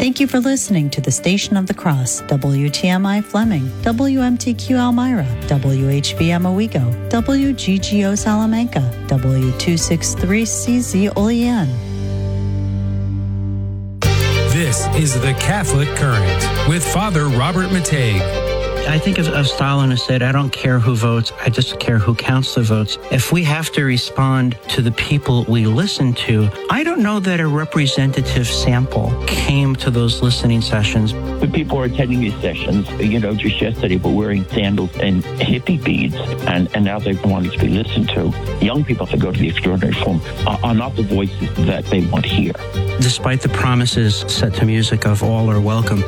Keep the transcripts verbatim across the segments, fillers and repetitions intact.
Thank you for listening to the Station of the Cross, W T M I Fleming, W M T Q Elmira, W H B M Owego, W G G O Salamanca, W two sixty-three C Z Olean. This is the Catholic Current with Father Robert Matei. I think as, as Stalin has said, I don't care who votes, I just care who counts the votes. If we have to respond to the people we listen to, I don't know that a representative sample came to those listening sessions. The people are attending these sessions, you know, just yesterday were wearing sandals and hippie beads, and, and now they wanted to be listened to. Young people that go to the extraordinary forum are, are not the voices that they want to hear. Despite the promises set to music of all are welcome.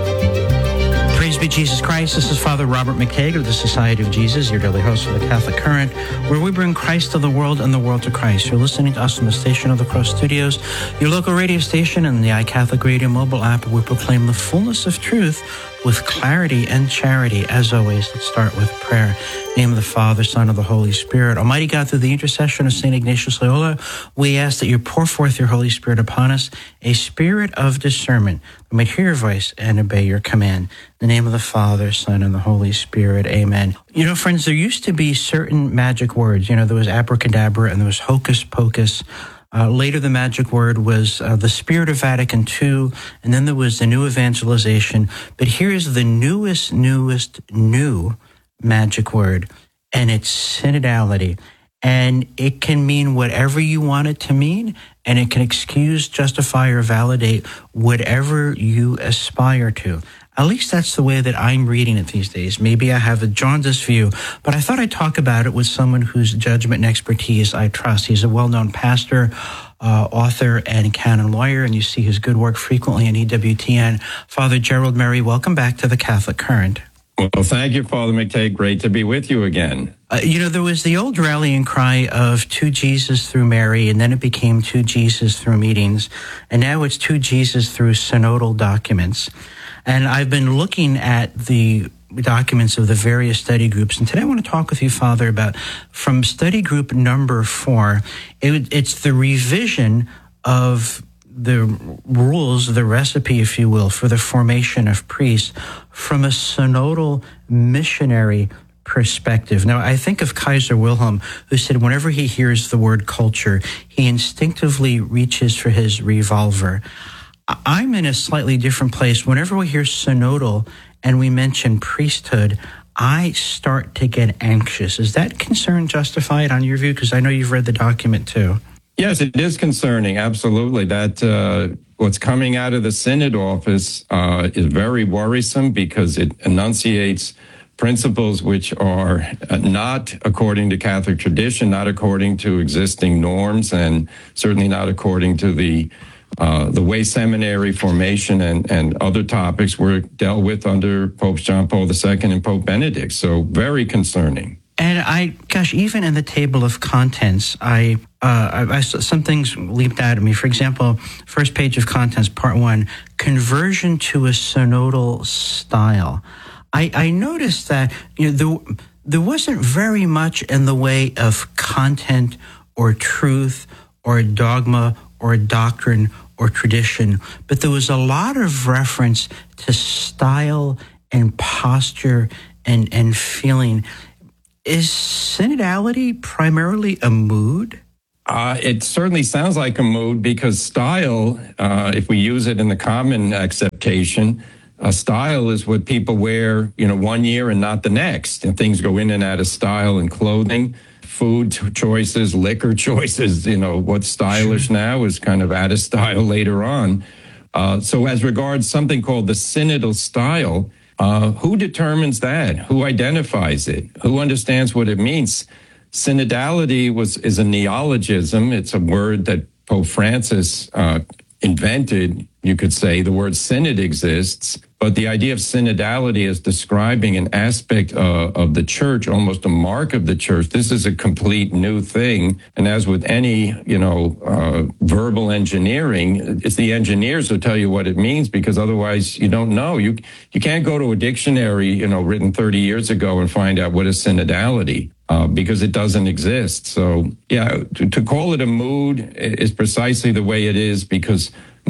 Praise be Jesus Christ. This is Father Robert McTague of the Society of Jesus, your daily host of the Catholic Current, where we bring Christ to the world and the world to Christ. You're listening to us on the Station of the Cross Studios, your local radio station, and the iCatholic Radio mobile app, where we proclaim the fullness of truth with clarity and charity. As always, let's start with prayer. In the name of the Father, Son, and the Holy Spirit. Almighty God, through the intercession of Saint Ignatius Loyola, we ask that you pour forth your Holy Spirit upon us, a spirit of discernment, that we may hear your voice and obey your command. In the name of the Father, Son, and the Holy Spirit. Amen. You know, friends, there used to be certain magic words. You know, there was abracadabra and there was hocus pocus. Uh, later, the magic word was uh, the Spirit of Vatican two, and then there was the new evangelization. But here's the newest, newest, new magic word, and it's synodality. And it can mean whatever you want it to mean, and it can excuse, justify, or validate whatever you aspire to. At least that's the way that I'm reading it these days. Maybe I have a jaundiced view, but I thought I'd talk about it with someone whose judgment and expertise I trust. He's a well-known pastor, uh, author, and canon lawyer, and you see his good work frequently in E W T N. Father Gerald Murray, welcome back to the Catholic Current. Well, thank you, Father McTague. Great to be with you again. Uh, you know, there was the old rallying cry of to Jesus through Mary, and then it became to Jesus through meetings, and now it's to Jesus through synodal documents. And I've been looking at the documents of the various study groups, and today I want to talk with you, Father, about from study group number four. It, it's the revision of the rules, the recipe, if you will, for the formation of priests from a synodal missionary perspective. Now, I think of Kaiser Wilhelm, who said whenever he hears the word culture, he instinctively reaches for his revolver. I'm in a slightly different place. Whenever we hear synodal and we mention priesthood, I start to get anxious. Is that concern justified on your view? Because I know you've read the document too. Yes, it is concerning. Absolutely. That uh, what's coming out of the Synod office uh, is very worrisome because it enunciates principles which are not according to Catholic tradition, not according to existing norms, and certainly not according to the Uh, the way seminary formation and, and other topics were dealt with under Popes John Paul the Second and Pope Benedict. So very concerning. And I, gosh, even in the table of contents, I, uh, I, I some things leaped out at me. For example, first page of contents, part one, conversion to a synodal style. I, I noticed that, you know, there, there wasn't very much in the way of content or truth or dogma or doctrine or tradition, but there was a lot of reference to style and posture and, and feeling. Is synodality primarily a mood? Uh, it certainly sounds like a mood because style, uh, if we use it in the common acceptation, uh, style is what people wear, you know, one year and not the next. And things go in and out of style in clothing. Food choices, liquor choices, you know, what's stylish now is kind of out of style later on. Uh, so as regards something called the synodal style, uh, who determines that? Who identifies it? Who understands what it means? Synodality was is a neologism. It's a word that Pope Francis uh, invented. You could say the word synod exists, but the idea of synodality is describing an aspect uh, of the church, almost a mark of the church. This is a complete new thing. And as with any, you know, uh, verbal engineering, it's the engineers who tell you what it means, because otherwise you don't know. You, you can't go to a dictionary, you know, written thirty years ago and find out what is synodality. Uh, because it doesn't exist. So, yeah, to, to call it a mood is precisely the way it is, because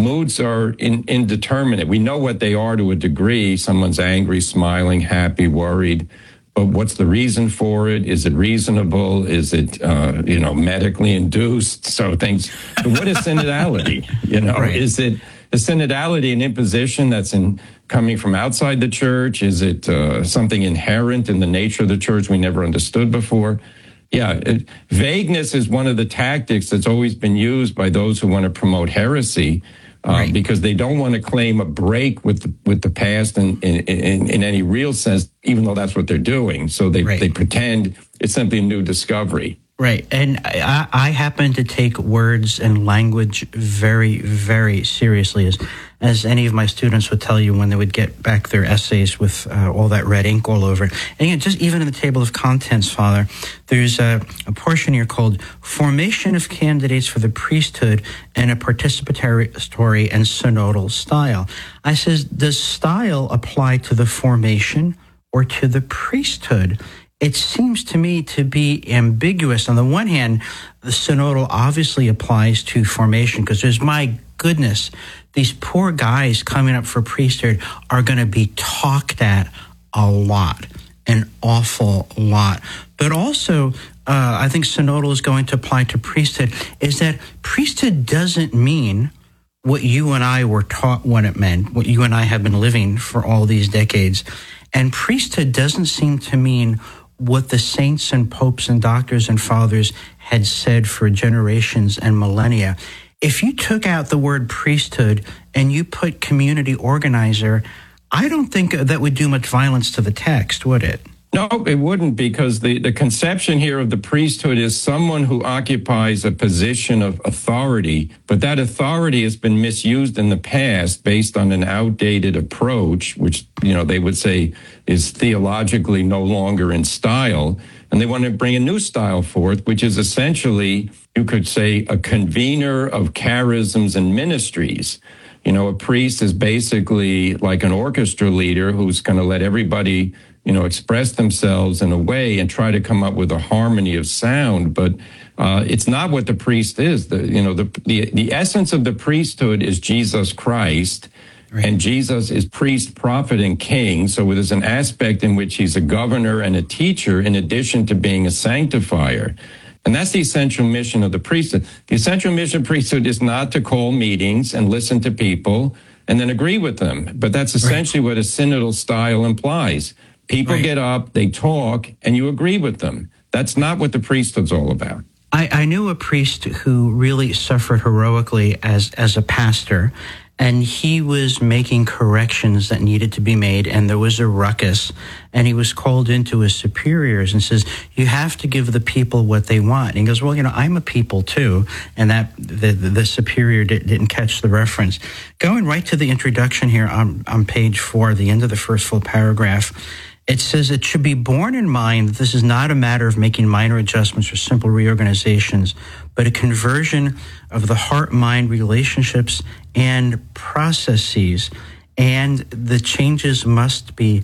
moods are in, indeterminate. We know what they are to a degree. Someone's angry, smiling, happy, worried. But what's the reason for it? Is it reasonable? Is it, uh, you know, medically induced? So things, what is synodality? You know, right. Is it a synodality an imposition that's in coming from outside the church? Is it uh, something inherent in the nature of the church we never understood before? Yeah, it, vagueness is one of the tactics that's always been used by those who want to promote heresy. Uh, right. Because they don't want to claim a break with the, with the past in, in, in, in any real sense, even though that's what they're doing. So they, right. they pretend it's simply a new discovery. Right. And I, I happen to take words and language very, very seriously, as as any of my students would tell you when they would get back their essays with uh, all that red ink all over it. And again, just even in the table of contents, Father, there's a, a portion here called Formation of Candidates for the Priesthood in a Participatory and Synodal Style. I says, does style apply to the formation or to the priesthood? It seems to me to be ambiguous. On the one hand, the synodal obviously applies to formation because there's, my goodness, these poor guys coming up for priesthood are going to be talked at a lot, an awful lot. But also, uh, I think synodal is going to apply to priesthood, is that priesthood doesn't mean what you and I were taught what it meant, what you and I have been living for all these decades. And priesthood doesn't seem to mean what the saints and popes and doctors and fathers had said for generations and millennia. If you took out the word priesthood and you put community organizer, I don't think that would do much violence to the text, would it? No, it wouldn't, because the, the conception here of the priesthood is someone who occupies a position of authority, but that authority has been misused in the past based on an outdated approach, which, you know, they would say is theologically no longer in style. And they want to bring a new style forth, which is essentially, you could say, a convener of charisms and ministries. You know, a priest is basically like an orchestra leader who's going to let everybody, you know, express themselves in a way and try to come up with a harmony of sound. But uh, it's not what the priest is. The, you know, the, the, the essence of the priesthood is Jesus Christ. Right. And Jesus is priest, prophet, and king. So there's an aspect in which he's a governor and a teacher in addition to being a sanctifier. And that's the essential mission of the priesthood. The essential mission of priesthood is not to call meetings and listen to people and then agree with them. But that's essentially right. what a synodal style implies. People right. get up, they talk, and you agree with them. That's not what the priesthood's all about. I, I knew a priest who really suffered heroically as, as a pastor, and he was making corrections that needed to be made, and there was a ruckus, and he was called into his superiors and says, you have to give the people what they want. And he goes, well, you know, I'm a people too, and that the, the superior did, didn't catch the reference. Going right to the introduction here on, on page four, the end of the first full paragraph, it says it should be borne in mind that this is not a matter of making minor adjustments or simple reorganizations, but a conversion of the heart-mind relationships and processes. And the changes must be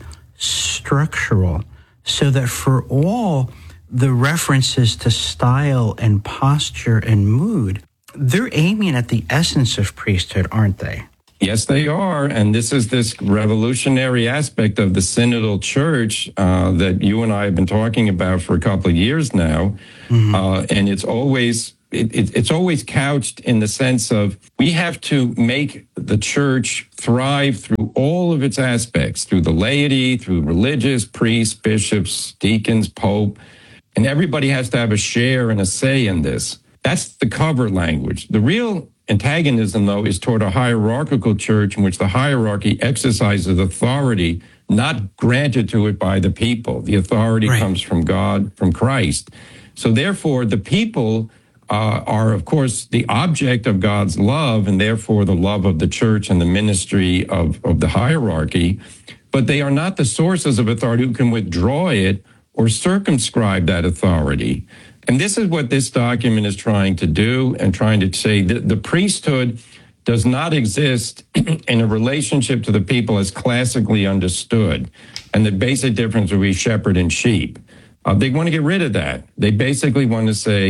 structural, so that for all the references to style and posture and mood, they're aiming at the essence of priesthood, aren't they? Yes, they are. And this is this revolutionary aspect of the synodal church uh, that you and I have been talking about for a couple of years now. Mm-hmm. Uh, and it's always it, it, it's always couched in the sense of we have to make the church thrive through all of its aspects, through the laity, through religious, priests, bishops, deacons, pope. And everybody has to have a share and a say in this. That's the cover language. The real antagonism, though, is toward a hierarchical church in which the hierarchy exercises authority not granted to it by the people. The authority right. comes from God, from Christ. So therefore, the people uh, are, of course, the object of God's love, and therefore the love of the church and the ministry of, of the hierarchy. But they are not the sources of authority who can withdraw it or circumscribe that authority. And this is what this document is trying to do, and trying to say that the priesthood does not exist in a relationship to the people as classically understood. And the basic difference would be shepherd and sheep. Uh, they want to get rid of that. They basically want to say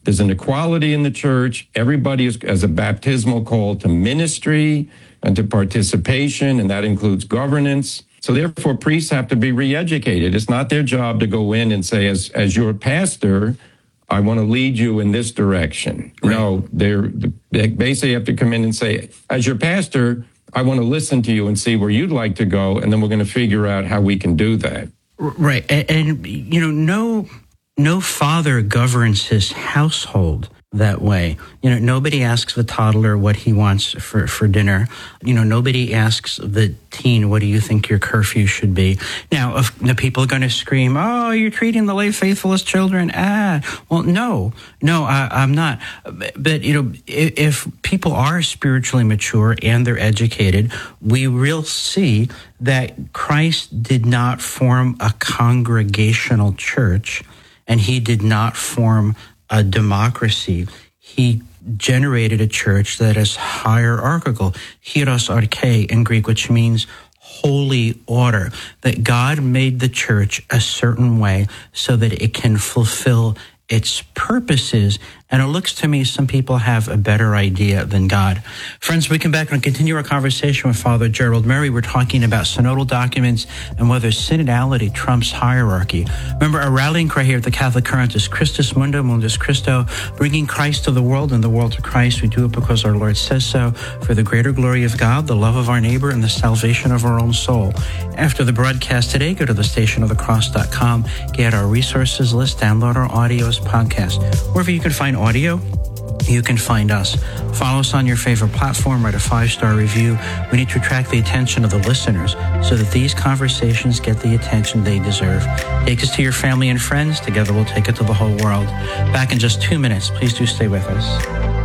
There's an equality in the church. Everybody is, has a baptismal call to ministry and to participation, and that includes governance. So therefore, priests have to be re-educated. It's not their job to go in and say, as, as your pastor, I want to lead you in this direction. Right. No, they're, they basically have to come in and say, as your pastor, I want to listen to you and see where you'd like to go, and then we're going to figure out how we can do that. Right. And, and you know, no, no father governs his household that way. You know, nobody asks the toddler what he wants for, for dinner. You know, nobody asks the teen, what do you think your curfew should be? Now, if the people are going to scream, oh, you're treating the lay faithful as children. Ah, well, no, no, I, I'm not. But, you know, if, if people are spiritually mature and they're educated, we will see that Christ did not form a congregational church, and he did not form a democracy. He generated a church that is hierarchical, hieros arche in Greek, which means holy order, that God made the church a certain way so that it can fulfill its purposes. And it looks to me some people have a better idea than God. Friends, we come back and continue our conversation with Father Gerald Murray. We're talking about synodal documents and whether synodality trumps hierarchy. Remember, our rallying cry here at the Catholic Current is Christus Mundo, Mundus Christo, bringing Christ to the world and the world to Christ. We do it because our Lord says so, for the greater glory of God, the love of our neighbor, and the salvation of our own soul. After the broadcast today, go to the station of the cross dot com, get our resources list, download our audio as podcast. Wherever you can find audio, you can find us. Follow us on your favorite platform, write a five-star review. We need to attract the attention of the listeners so that these conversations get the attention they deserve. Take us to your family and friends. Together we'll take it to the whole world. Back in just two minutes. Please do stay with us.